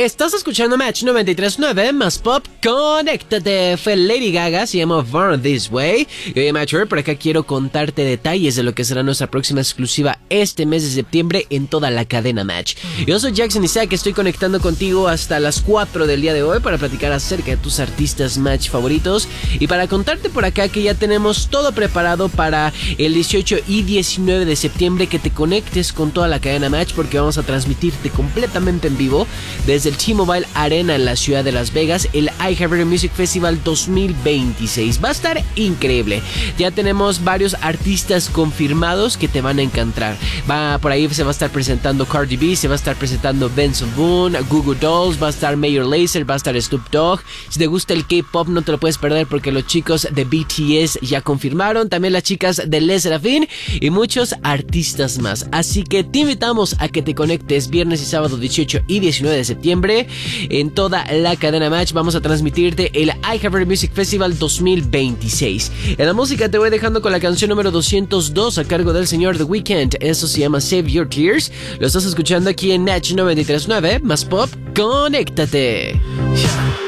Estás escuchando Match 93.9 más Pop. Conéctate. Fue Lady Gaga, se llama Born This Way. Y oye, Matcher, por acá quiero contarte detalles de lo que será nuestra próxima exclusiva este mes de septiembre en toda la cadena Match. Yo soy Jackson Isaac, estoy conectando contigo hasta las 4 del día de hoy para platicar acerca de tus artistas Match favoritos y para contarte por acá que ya tenemos todo preparado para el 18 y 19 de septiembre, que te conectes con toda la cadena Match porque vamos a transmitirte completamente en vivo desde el T-Mobile Arena en la ciudad de Las Vegas, el iHeartRadio Music Festival 2026. Va a estar increíble. Ya tenemos varios artistas confirmados que te van a encantar. Por ahí se va a estar presentando Cardi B, se va a estar presentando Benson Boone, Goo Goo Dolls, va a estar Major Lazer, va a estar Snoop Dogg. Si te gusta el K-pop no te lo puedes perder porque los chicos de BTS ya confirmaron, también las chicas de Les Serafin y muchos artistas más. Así que te invitamos a que te conectes viernes y sábado 18 y 19 de septiembre en toda la cadena Match. Vamos a transmitirte el iHeartRadio Music Festival 2026. En la música te voy dejando con la canción número 202 a cargo del señor The Weeknd. Eso se llama Save Your Tears. Lo estás escuchando aquí en Match 93.9 más Pop. Conéctate.